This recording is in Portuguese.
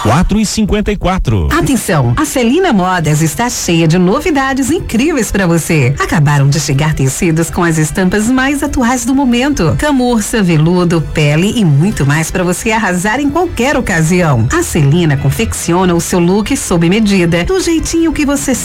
4,54. Atenção, a Celina Modas está cheia de novidades incríveis para você. Acabaram de chegar tecidos com as estampas mais atuais do momento: camurça, veludo, pele e muito mais para você arrasar em qualquer ocasião. A Celina confecciona o seu look sob medida, do jeitinho que você